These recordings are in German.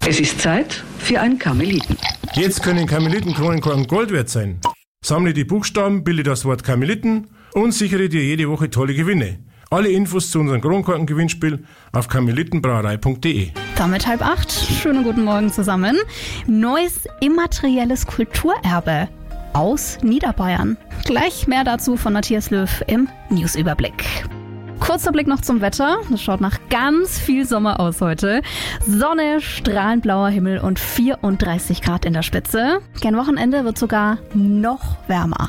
Es ist Zeit für einen Karmeliten. Jetzt können Karmelitenkronenkorken Gold wert sein. Sammle die Buchstaben, bilde das Wort Karmeliten und sichere dir jede Woche tolle Gewinne. Alle Infos zu unserem Kronkorken-Gewinnspiel auf karmelitenbrauerei.de. Damit 7:30. Schönen guten Morgen zusammen. Neues immaterielles Kulturerbe aus Niederbayern. Gleich mehr dazu von Matthias Löw im Newsüberblick. Kurzer Blick noch zum Wetter. Es schaut nach ganz viel Sommer aus heute. Sonne, strahlend blauer Himmel und 34 Grad in der Spitze. Gern Wochenende wird sogar noch wärmer.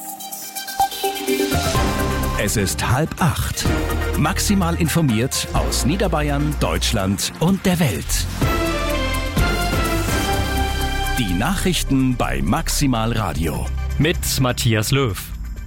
Es ist 7:30. Maximal informiert aus Niederbayern, Deutschland und der Welt. Die Nachrichten bei Maximal Radio. Mit Matthias Löw.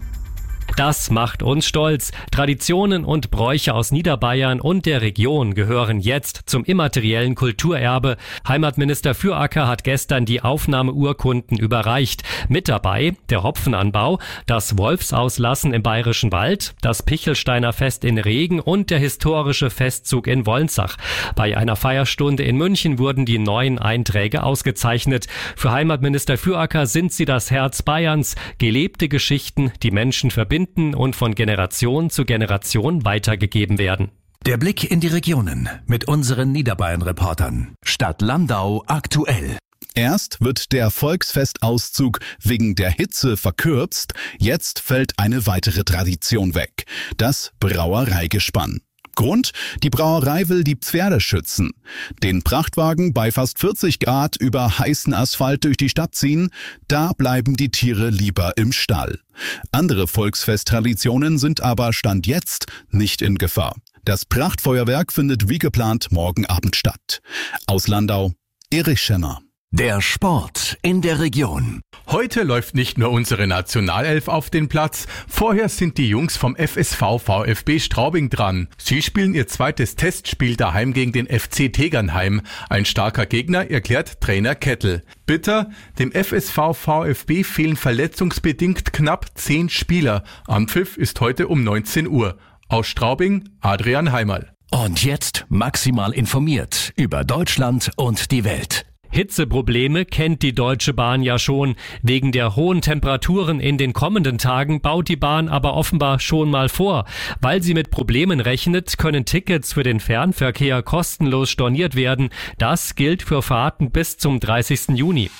Das macht uns stolz. Traditionen und Bräuche aus Niederbayern und der Region gehören jetzt zum immateriellen Kulturerbe. Heimatminister Füracker hat gestern die Aufnahmeurkunden überreicht. Mit dabei der Hopfenanbau, das Wolfsauslassen im Bayerischen Wald, das Pichelsteiner Fest in Regen und der historische Festzug in Wolnzach. Bei einer Feierstunde in München wurden die neuen Einträge ausgezeichnet. Für Heimatminister Füracker sind sie das Herz Bayerns. Gelebte Geschichten, die Menschen verbinden und von Generation zu Generation weitergegeben werden. Der Blick in die Regionen mit unseren Niederbayern-Reportern. Stadt Landau aktuell. Erst wird der Volksfestauszug wegen der Hitze verkürzt, jetzt fällt eine weitere Tradition weg, das Brauereigespann. Grund? Die Brauerei will die Pferde schützen. Den Prachtwagen bei fast 40 Grad über heißen Asphalt durch die Stadt ziehen, da bleiben die Tiere lieber im Stall. Andere Volksfesttraditionen sind aber Stand jetzt nicht in Gefahr. Das Prachtfeuerwerk findet wie geplant morgen Abend statt. Aus Landau, Erich Schemmer. Der Sport in der Region. Heute läuft nicht nur unsere Nationalelf auf den Platz, vorher sind die Jungs vom FSV VfB Straubing dran. Sie spielen ihr zweites Testspiel daheim gegen den FC Tegernheim. Ein starker Gegner, erklärt Trainer Kettel. Bitter, dem FSV VfB fehlen verletzungsbedingt knapp 10 Spieler. Anpfiff ist heute um 19 Uhr. Aus Straubing, Adrian Heimerl. Und jetzt maximal informiert über Deutschland und die Welt. Hitzeprobleme kennt die Deutsche Bahn ja schon. Wegen der hohen Temperaturen in den kommenden Tagen baut die Bahn aber offenbar schon mal vor. Weil sie mit Problemen rechnet, können Tickets für den Fernverkehr kostenlos storniert werden. Das gilt für Fahrten bis zum 30. Juni.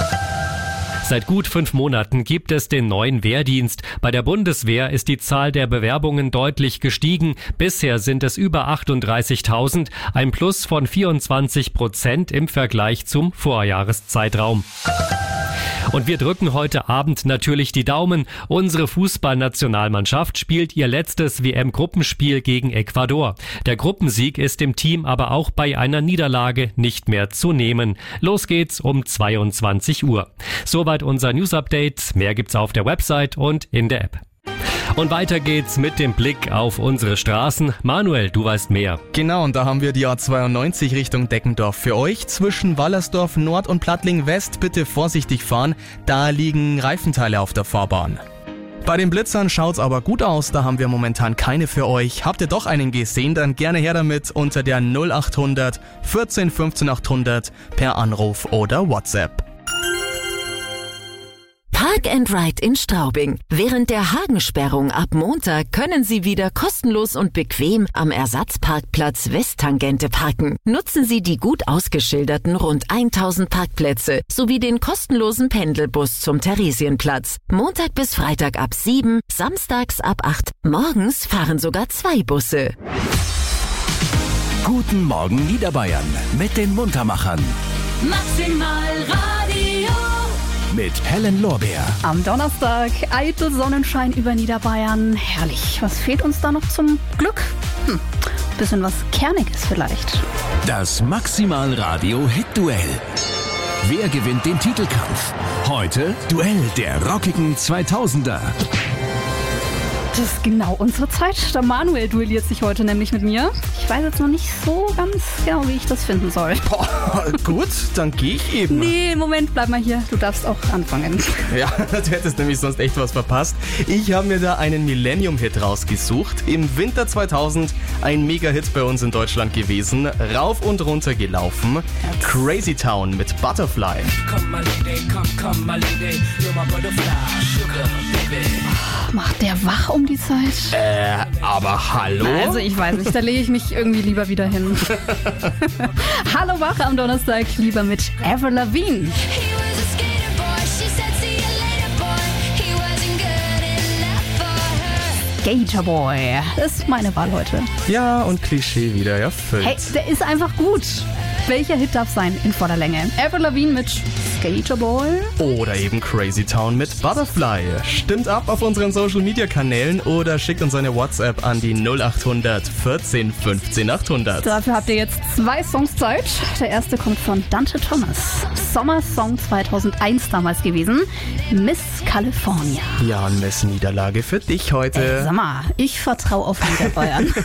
Seit gut 5 Monaten gibt es den neuen Wehrdienst. Bei der Bundeswehr ist die Zahl der Bewerbungen deutlich gestiegen. Bisher sind es über 38.000, ein Plus von 24% im Vergleich zum Vorjahreszeitraum. Und wir drücken heute Abend natürlich die Daumen. Unsere Fußballnationalmannschaft spielt ihr letztes WM-Gruppenspiel gegen Ecuador. Der Gruppensieg ist dem Team aber auch bei einer Niederlage nicht mehr zu nehmen. Los geht's um 22 Uhr. Soweit unser News-Update. Mehr gibt's auf der Website und in der App. Und weiter geht's mit dem Blick auf unsere Straßen. Manuel, du weißt mehr. Genau, und da haben wir die A92 Richtung Deckendorf für euch. Zwischen Wallersdorf Nord und Plattling West bitte vorsichtig fahren. Da liegen Reifenteile auf der Fahrbahn. Bei den Blitzern schaut's aber gut aus, da haben wir momentan keine für euch. Habt ihr doch einen gesehen, dann gerne her damit unter der 0800 14 15 800 per Anruf oder WhatsApp. Park & Ride in Straubing. Während der Hagensperrung ab Montag können Sie wieder kostenlos und bequem am Ersatzparkplatz Westtangente parken. Nutzen Sie die gut ausgeschilderten rund 1000 Parkplätze sowie den kostenlosen Pendelbus zum Theresienplatz. Montag bis Freitag ab 7, samstags ab 8. Morgens fahren sogar 2 Busse. Guten Morgen Niederbayern mit den Muntermachern. Maximal Radio. Mit Helen Lorbeer. Am Donnerstag eitel Sonnenschein über Niederbayern. Herrlich. Was fehlt uns da noch zum Glück? Bisschen was Kerniges vielleicht. Das Maximal Radio Hit-Duell. Wer gewinnt den Titelkampf? Heute Duell der rockigen 2000er. Das ist genau unsere Zeit. Der Manuel duelliert sich heute nämlich mit mir. Ich weiß jetzt noch nicht so ganz genau, wie ich das finden soll. Boah, gut, dann gehe ich eben. Nee, Moment, bleib mal hier. Du darfst auch anfangen. Ja, du hättest nämlich sonst echt was verpasst. Ich habe mir da einen Millennium-Hit rausgesucht. Im Winter 2000 ein Mega-Hit bei uns in Deutschland gewesen. Rauf und runter gelaufen. Crazy Town mit Butterfly. Macht der wach um die Zeit? Aber hallo? Also ich weiß nicht, da lege ich mich irgendwie lieber wieder hin. Hallo wach am Donnerstag, lieber mit Avril Lavigne. Skater Boy, das ist meine Wahl heute. Ja, und Klischee wieder erfüllt. Hey, der ist einfach gut. Welcher Hit darf sein in voller Länge? Avril Lavigne mit Skater Boy? Oder eben Crazy Town mit Butterfly. Stimmt ab auf unseren Social Media Kanälen oder schickt uns eine WhatsApp an die 0800 14 15 800. Dafür habt ihr jetzt 2 Songs Zeit. Der erste kommt von Dante Thomas. Sommersong 2001 damals gewesen. Miss California. Ja, eine Niederlage für dich heute. Sag mal, ich vertraue auf Niederbayern.